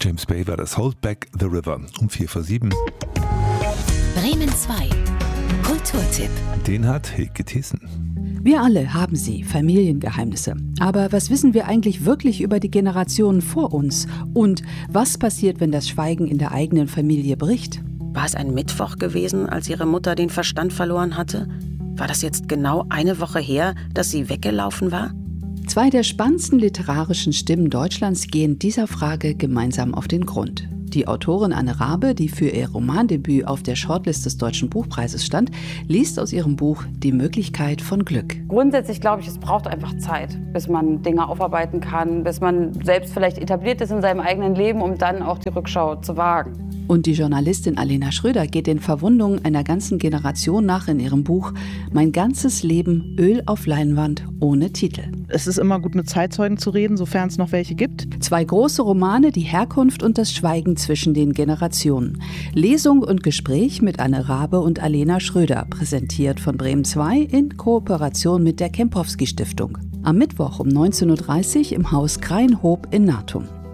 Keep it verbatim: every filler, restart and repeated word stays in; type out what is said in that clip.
James Bay war das Hold Back the River um vier vor sieben. Bremen zwei. Kulturtipp. Den hat Hilke Thiessen. Wir alle haben sie, Familiengeheimnisse. Aber was wissen wir eigentlich wirklich über die Generationen vor uns? Und was passiert, wenn das Schweigen in der eigenen Familie bricht? War es ein Mittwoch gewesen, als ihre Mutter den Verstand verloren hatte? War das jetzt genau eine Woche her, dass sie weggelaufen war? Zwei der spannendsten literarischen Stimmen Deutschlands gehen dieser Frage gemeinsam auf den Grund. Die Autorin Anne Rabe, die für ihr Romandebüt auf der Shortlist des Deutschen Buchpreises stand, liest aus ihrem Buch Die Möglichkeit von Glück. Grundsätzlich glaube ich, es braucht einfach Zeit, bis man Dinge aufarbeiten kann, bis man selbst vielleicht etabliert ist in seinem eigenen Leben, um dann auch die Rückschau zu wagen. Und die Journalistin Alena Schröder geht den Verwundungen einer ganzen Generation nach in ihrem Buch Mein ganzes Leben Öl auf Leinwand ohne Titel. Es ist immer gut, mit Zeitzeugen zu reden, sofern es noch welche gibt. Zwei große Romane, die Herkunft und das Schweigen zwischen den Generationen. Lesung und Gespräch mit Anne Rabe und Alena Schröder, präsentiert von Bremen zwei in Kooperation mit der Kempowski Stiftung. Am Mittwoch um neunzehn Uhr dreißig im Haus Kreinhob in Natum.